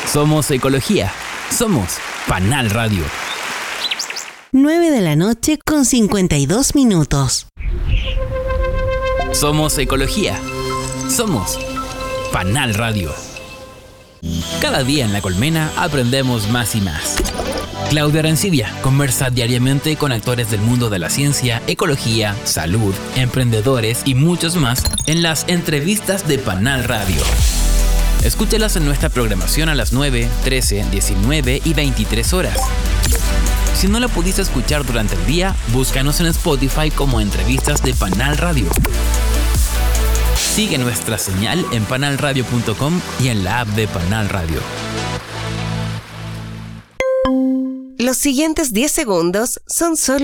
Somos ecología. Somos Panal Radio. 9:00 con 52 minutos. Somos ecología. Somos Panal Radio. Cada día en La Colmena aprendemos más y más. Claudia Arancibia conversa diariamente con actores del mundo de la ciencia, ecología, salud, emprendedores y muchos más en las entrevistas de Panal Radio. Escúchalas en nuestra programación a las 9, 13, 19 y 23 horas. Si no la pudiste escuchar durante el día, búscanos en Spotify como Entrevistas de Panal Radio. Sigue nuestra señal en panalradio.com y en la app de Panal Radio. Los siguientes 10 segundos son solo